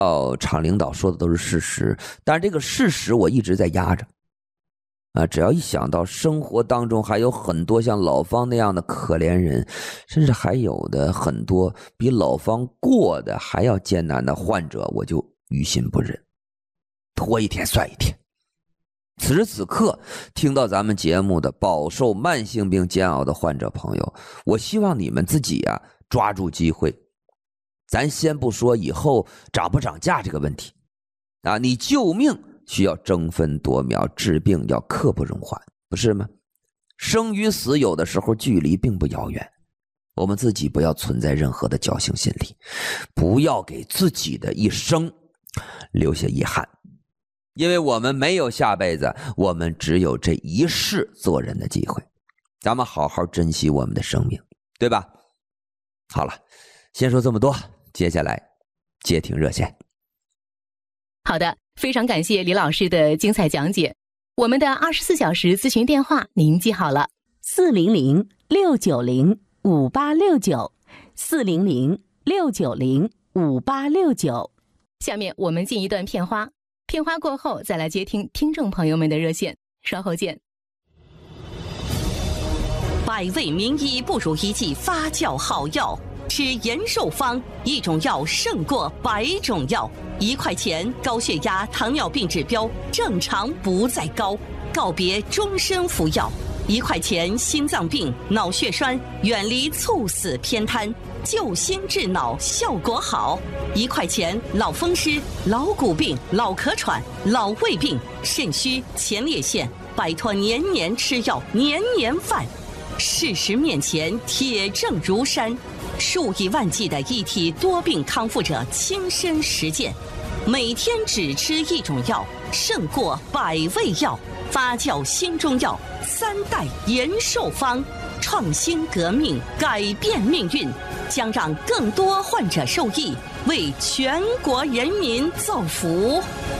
厂领导说的都是事实，但是这个事实我一直在压着只要一想到生活当中还有很多像老方那样的可怜人，甚至还有的很多比老方过的还要艰难的患者，我就于心不忍，拖一天算一天。此时此刻听到咱们节目的饱受慢性病煎熬的患者朋友，我希望你们自己抓住机会。咱先不说以后涨不涨价这个问题你救命需要争分夺秒，治病要刻不容缓，不是吗？生与死有的时候距离并不遥远，我们自己不要存在任何的侥幸心理，不要给自己的一生留下遗憾，因为我们没有下辈子，我们只有这一世做人的机会，咱们好好珍惜我们的生命，对吧？好了，先说这么多，接下来接听热线。 好的，非常感谢李老师的精彩讲解。我们的24小时咨询电话您记好了，400-690-5869，400-690-5869。下面我们进一段片花，片花过后再来接听听众朋友们的热线，稍后见。 百味名医不如一剂发酵好药，吃延寿方，一种药胜过100种药。1块钱，高血压、糖尿病指标正常不再高，告别终身服药。1块钱，心脏病、脑血栓远离猝死偏瘫，救心治脑效果好。1块钱，老风湿、老骨病、老咳喘、老胃病、肾虚、前列腺，摆脱年年吃药、年年犯。事实面前，铁证如山。数以万计的一体多病康复者亲身实践，每天只吃一种药，胜过100味药。发酵新中药3代延寿方，创新革命，改变命运，将让更多患者受益，为全国人民造福。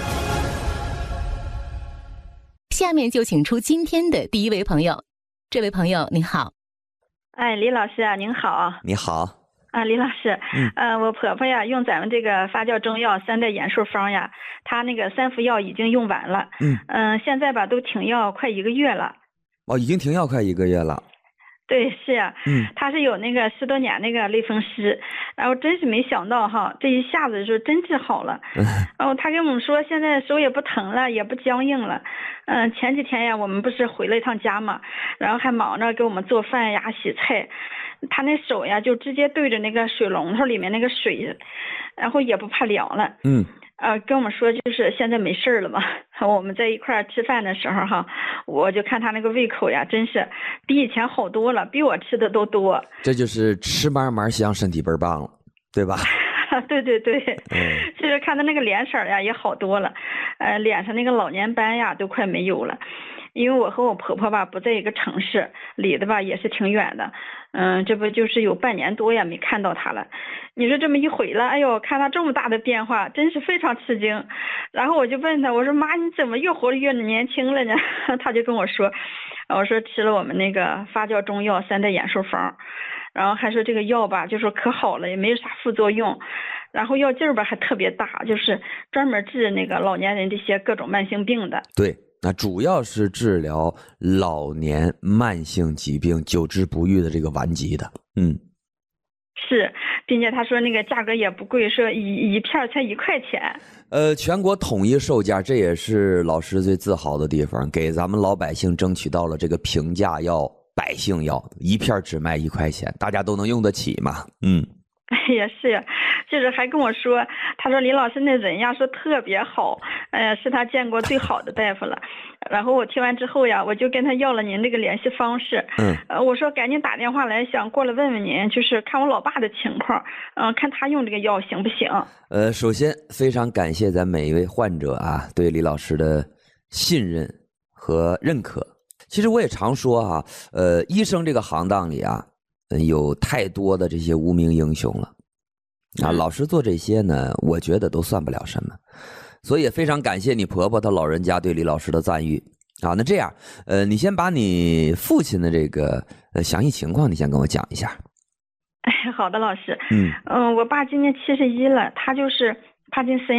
下面就请出今天的第一位朋友。这位朋友您好。 李老师啊，您好。 你好。 李老师，我婆婆呀用咱们这个发酵中药3代延寿方呀，她那个3副药已经用完了，现在吧都停药快1个月了。 已经停药快1个月了。 对，是呀，她是有那个10多年那个类风湿，然后真是没想到哈，这一下子就真治好了。然后她跟我们说，现在手也不疼了，也不僵硬了。前几天呀，我们不是回了一趟家嘛，然后还忙着给我们做饭呀、洗菜。他那手呀就直接对着那个水龙头里面那个水，然后也不怕凉了。跟我们说就是现在没事了嘛。我们在一块儿吃饭的时候哈，我就看他那个胃口呀，真是比以前好多了，比我吃的都多。 这就是吃慢慢香，身体倍儿棒了，对吧？ 对对对，就是看他那个脸色呀也好多了，脸上那个老年斑呀都快没有了。因为我和我婆婆吧不在一个城市，离得吧也是挺远的，这不就是有半年多也没看到她了。你说这么一回来，哎呦，看她这么大的变化，真是非常吃惊。然后我就问她，我说妈，你怎么越活越年轻了呢？她就跟我说，我说吃了我们那个发酵中药3代延寿方，然后还说这个药吧，就说可好了，也没有啥副作用。然后药劲儿吧还特别大，就是专门治那个老年人这些各种慢性病的。 对。那主要是治疗老年慢性疾病久治不愈的这个顽疾的。 是，并且他说那个价格也不贵，说一片才1块钱。 全国统一售价，这也是老师最自豪的地方，给咱们老百姓争取到了这个平价药、百姓药，一片只卖1块钱，大家都能用得起嘛。 也是，就是还跟我说，他说李老师那人呀说特别好，是他见过最好的大夫了。然后我听完之后呀，我就跟他要了您这个联系方式。我说赶紧打电话来，想过来问问您，就是看我老爸的情况，看他用这个药行不行。 首先非常感谢咱每一位患者对李老师的信任和认可。其实我也常说医生这个行当里有太多的这些无名英雄了老师做这些呢，我觉得都算不了什么，所以也非常感谢你婆婆她老人家对李老师的赞誉那这样你先把你父亲的这个详细情况你先跟我讲一下。 好的，老师。我爸今年71了，他就是帕金森